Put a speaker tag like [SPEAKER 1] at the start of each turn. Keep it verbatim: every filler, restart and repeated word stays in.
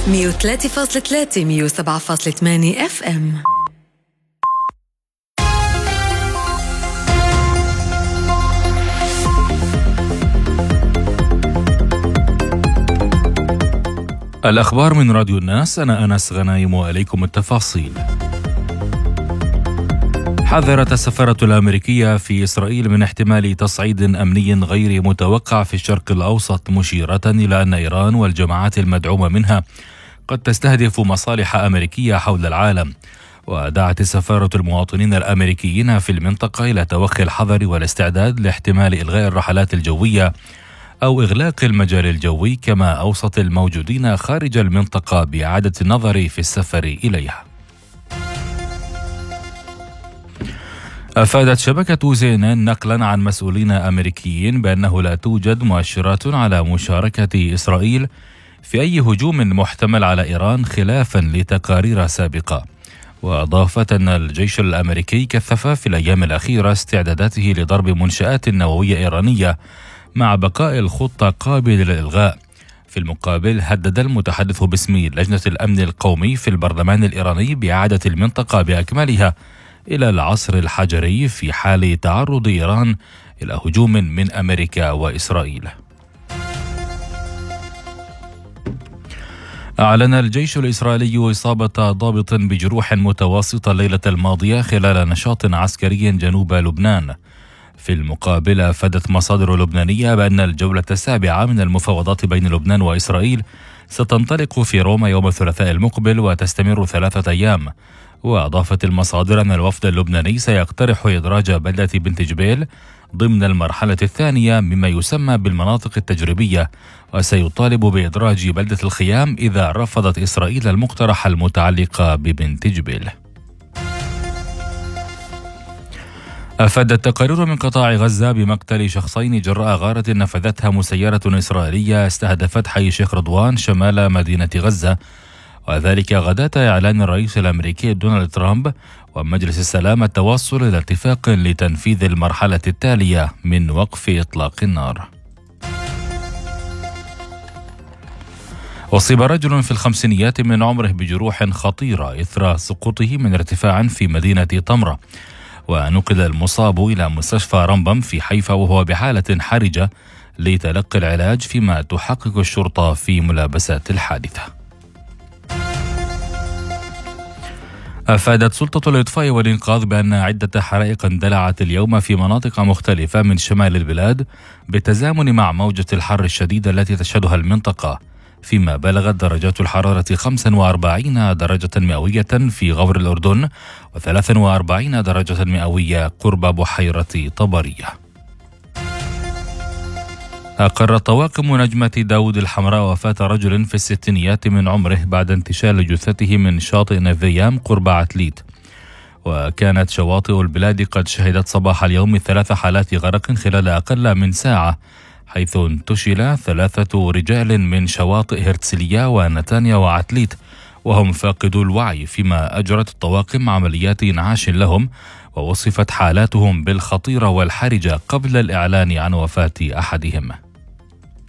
[SPEAKER 1] مية وثلاثة فاصلة ثلاثة مية وسبعة فاصلة ثمانية اف ام.
[SPEAKER 2] الأخبار من راديو الناس. أنا أنس غنايم وإليكم التفاصيل. حذرت السفارة الأمريكية في إسرائيل من احتمال تصعيد أمني غير متوقع في الشرق الأوسط، مشيرة إلى أن إيران والجماعات المدعومة منها قد تستهدف مصالح أمريكية حول العالم. ودعت السفارة المواطنين الأمريكيين في المنطقة إلى توخي الحذر والاستعداد لاحتمال إلغاء الرحلات الجوية أو إغلاق المجال الجوي، كما أوصت الموجودين خارج المنطقة بإعادة النظر في السفر إليها. أفادت شبكة سي إن إن نقلا عن مسؤولين أمريكيين بأنه لا توجد مؤشرات على مشاركة إسرائيل في أي هجوم محتمل على إيران خلافا لتقارير سابقة. وأضافت أن الجيش الأمريكي كثف في الأيام الأخيرة استعداداته لضرب منشآت نووية إيرانية مع بقاء الخطة قابلة للإلغاء. في المقابل هدد المتحدث باسم لجنة الأمن القومي في البرلمان الإيراني بإعادة المنطقة بأكملها إلى العصر الحجري في حال تعرض إيران إلى هجوم من أمريكا وإسرائيل. أعلن الجيش الإسرائيلي إصابة ضابط بجروح متوسطة الليلة الماضية خلال نشاط عسكري جنوب لبنان. في المقابل أفادت مصادر لبنانية بأن الجولة السابعة من المفاوضات بين لبنان وإسرائيل ستنطلق في روما يوم الثلاثاء المقبل وتستمر ثلاثة أيام. وأضافت المصادر أن الوفد اللبناني سيقترح إدراج بلدة بنت جبيل ضمن المرحلة الثانية مما يسمى بالمناطق التجريبية، وسيطالب بإدراج بلدة الخيام إذا رفضت إسرائيل المقترح المتعلق ببنت جبيل. أفادت تقارير من قطاع غزة بمقتل شخصين جراء غارة نفذتها مسيرة إسرائيلية استهدفت حي شيخ رضوان شمال مدينة غزة، وذلك غداة إعلان الرئيس الأمريكي دونالد ترامب ومجلس السلام التوصل إلى اتفاق لتنفيذ المرحلة التالية من وقف إطلاق النار. أصيب رجل في الخمسينيات من عمره بجروح خطيرة إثر سقوطه من ارتفاع في مدينة طمرة، ونقل المصاب إلى مستشفى رمبم في حيفا وهو بحالة حرجة لتلقي العلاج، فيما تحقق الشرطة في ملابسات الحادثة. أفادت سلطة الإطفاء والإنقاذ بأن عدة حرائق اندلعت اليوم في مناطق مختلفة من شمال البلاد بالتزامن مع موجة الحر الشديدة التي تشهدها المنطقة، فيما بلغت درجات الحرارة خمسة وأربعين درجة مئوية في غور الأردن وثلاثة وأربعين درجة مئوية قرب بحيرة طبرية. أقرت طواقم نجمة داود الحمراء وفاة رجل في الستينيات من عمره بعد انتشال جثته من شاطئ نفيام قرب عتليت. وكانت شواطئ البلاد قد شهدت صباح اليوم ثلاث حالات غرق خلال أقل من ساعة، حيث انتشل ثلاثة رجال من شواطئ هرتسلية ونتانيا وعتليت وهم فاقدو الوعي، فيما أجرت الطواقم عمليات إنعاش لهم ووصفت حالاتهم بالخطيرة والحرجة قبل الإعلان عن وفاة أحدهم.